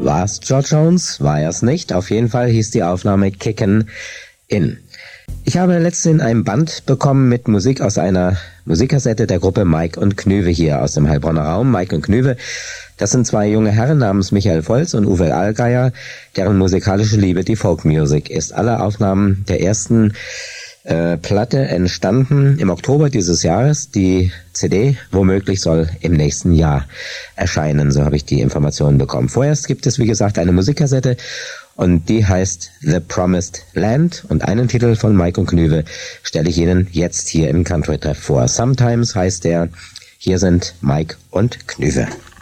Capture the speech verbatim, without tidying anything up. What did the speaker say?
War es George Jones? War er es nicht? Auf jeden Fall hieß die Aufnahme Kickin' In. Ich habe letztens ein Band bekommen mit Musik aus einer Musikkassette der Gruppe Mike und Knüve hier aus dem Heilbronner Raum. Mike und Knüve, das sind zwei junge Herren namens Michael Volz und Uwe Allgeier, deren musikalische Liebe die Folkmusik ist. Alle Aufnahmen der ersten äh, Platte entstanden im Oktober dieses Jahres. Die C D womöglich soll im nächsten Jahr erscheinen, so habe ich die Informationen bekommen. Vorerst gibt es, wie gesagt, eine Musikkassette und die heißt The Promised Land und einen Titel von Mike und Knüve stelle ich Ihnen jetzt hier im Country Treff vor. Sometimes heißt der, hier sind Mike und Knüve.